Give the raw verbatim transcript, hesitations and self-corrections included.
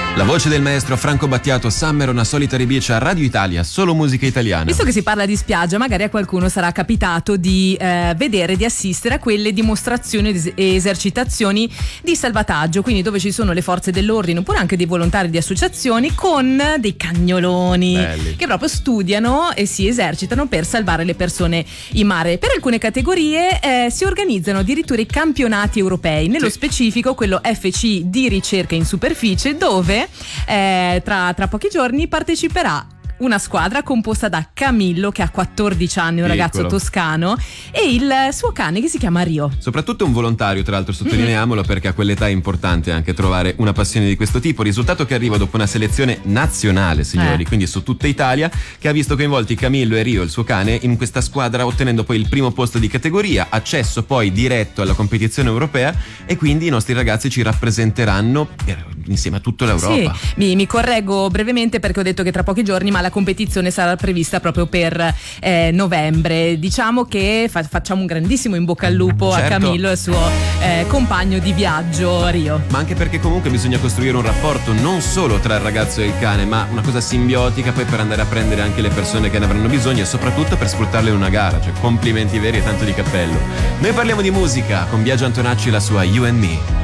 La voce del maestro Franco Battiato, Summer, una solita ribice a Radio Italia, solo musica italiana. Visto che si parla di spiaggia, magari a qualcuno sarà capitato di eh, vedere, di assistere a quelle dimostrazioni e esercitazioni di salvataggio, quindi dove ci sono le forze dell'ordine oppure anche dei volontari di associazioni con dei cagnoloni. Belli. Che proprio studiano e si esercitano per salvare le persone in mare. Per alcune categorie eh, si organizzano addirittura i campionati europei, nello sì. specifico quello F C di ricerca in superficie, dove Eh, tra, tra pochi giorni parteciperà una squadra composta da Camillo, che ha quattordici anni, un Piccolo. ragazzo toscano, e il suo cane che si chiama Rio. Soprattutto un volontario, tra l'altro, sottolineiamolo, mm-hmm. perché a quell'età è importante anche trovare una passione di questo tipo. Risultato che arriva dopo una selezione nazionale, signori, eh. quindi su tutta Italia, che ha visto coinvolti Camillo e Rio, il suo cane, in questa squadra, ottenendo poi il primo posto di categoria, accesso poi diretto alla competizione europea, e quindi i nostri ragazzi ci rappresenteranno per, insieme a tutta l'Europa. Sì, mi, mi correggo brevemente perché ho detto che tra pochi giorni, ma la competizione sarà prevista proprio per eh, novembre. Diciamo che fa- facciamo un grandissimo in bocca al lupo certo. a Camillo e al suo eh, compagno di viaggio Rio. Ma anche perché comunque bisogna costruire un rapporto non solo tra il ragazzo e il cane, ma una cosa simbiotica poi per andare a prendere anche le persone che ne avranno bisogno, e soprattutto per sfruttarle in una gara. Cioè, complimenti veri e tanto di cappello. Noi parliamo di musica con Biagio Antonacci e la sua You and Me.